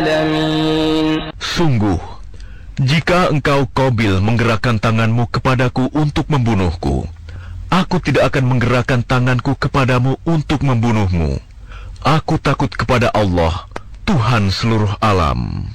Sungguh, jika engkau Qabil menggerakkan tanganmu kepadaku untuk membunuhku, aku tidak akan menggerakkan tanganku kepadamu untuk membunuhmu. Aku takut kepada Allah, Tuhan seluruh alam.